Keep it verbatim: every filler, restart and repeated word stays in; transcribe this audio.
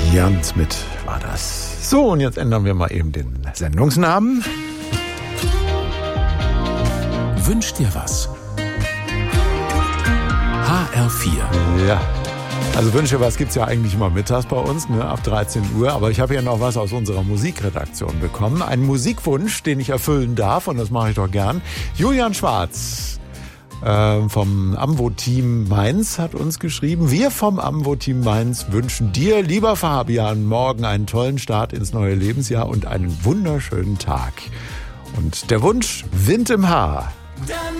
Jan Smith war das. So, und jetzt ändern wir mal eben den Sendungsnamen. Wünsch dir was. H R vier. Ja. Also Wünsche was gibt's ja eigentlich immer mittags bei uns, ne, ab dreizehn Uhr. Aber ich habe ja noch was aus unserer Musikredaktion bekommen. Einen Musikwunsch, den ich erfüllen darf, und das mache ich doch gern. Julian Schwarz äh, vom Amvo-Team Mainz hat uns geschrieben. Wir vom Amvo-Team Mainz wünschen dir, lieber Fabian, morgen einen tollen Start ins neue Lebensjahr und einen wunderschönen Tag. Und der Wunsch: Wind im Haar.